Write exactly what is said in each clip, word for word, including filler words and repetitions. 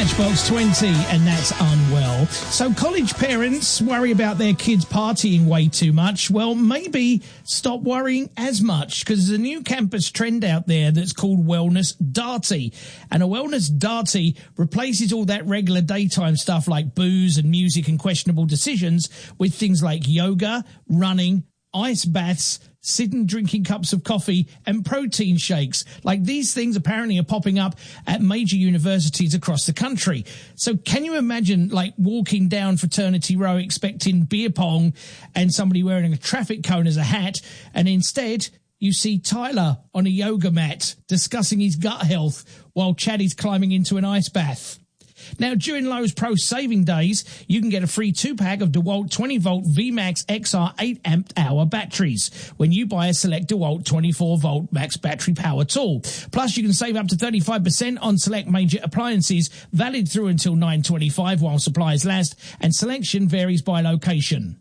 Matchbox twenty, and that's Unwell. So college parents worry about their kids partying way too much. Well, maybe stop worrying as much, because there's a new campus trend out there that's called Wellness Darty. And a Wellness Darty replaces all that regular daytime stuff like booze and music and questionable decisions with things like yoga, running, ice baths, sitting drinking cups of coffee, and protein shakes. Like, these things apparently are popping up at major universities across the country. So can you imagine, like, walking down Fraternity Row expecting beer pong and somebody wearing a traffic cone as a hat, and instead you see Tyler on a yoga mat discussing his gut health while Chaddy's climbing into an ice bath? Now, during Lowe's Pro Saving Days, you can get a free two-pack of DeWalt twenty-volt V MAX X R eight amp hour batteries when you buy a select DeWalt twenty-four volt max battery power tool. Plus, you can save up to thirty-five percent on select major appliances, valid through until nine twenty-five while supplies last, and selection varies by location.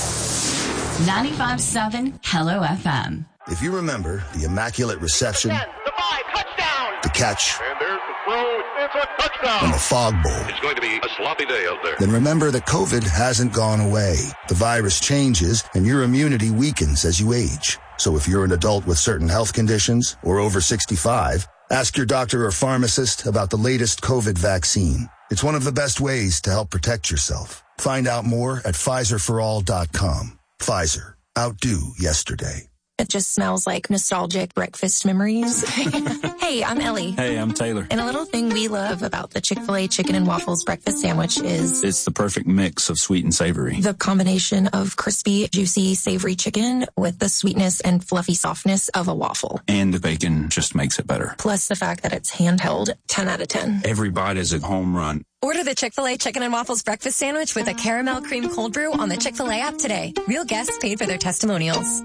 ninety-five point seven Hello F M. If you remember the immaculate reception, the five, touchdown, the catch, and there's the throw, it's a touchdown, and the fog bowl, it's going to be a sloppy day out there. Then remember that COVID hasn't gone away. The virus changes, and your immunity weakens as you age. So if you're an adult with certain health conditions or over sixty-five, ask your doctor or pharmacist about the latest COVID vaccine. It's one of the best ways to help protect yourself. Find out more at Pfizer for all dot com. Pfizer. Outdo yesterday. It just smells like nostalgic breakfast memories. Hey, I'm Ellie. Hey, I'm Taylor. And a little thing we love about the Chick-fil-A chicken and waffles breakfast sandwich is it's the perfect mix of sweet and savory. The combination of crispy, juicy, savory chicken with the sweetness and fluffy softness of a waffle. And the bacon just makes it better. Plus the fact that it's handheld, ten out of ten. Every bite is a home run. Order the Chick-fil-A Chicken and Waffles Breakfast Sandwich with a caramel cream cold brew on the Chick-fil-A app today. Real guests paid for their testimonials.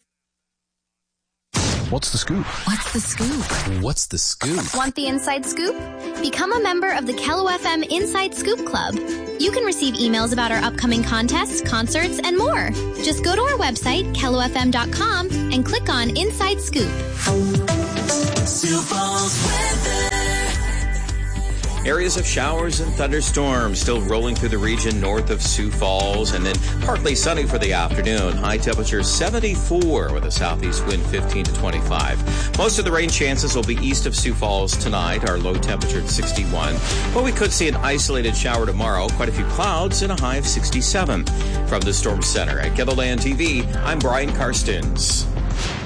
What's the scoop? What's the scoop? What's the scoop? Want the inside scoop? Become a member of the Kello F M Inside Scoop Club. You can receive emails about our upcoming contests, concerts, and more. Just go to our website, kello f m dot com, and click on Inside Scoop. Sioux Falls weather. Areas of showers and thunderstorms still rolling through the region north of Sioux Falls, and then partly sunny for the afternoon. High temperature seventy-four with a southeast wind fifteen to twenty-five. Most of the rain chances will be east of Sioux Falls tonight. Our low temperature at sixty-one. But we could see an isolated shower tomorrow. Quite a few clouds and a high of sixty-seven. From the Storm Center at KELOLAND T V, I'm Brian Karstens.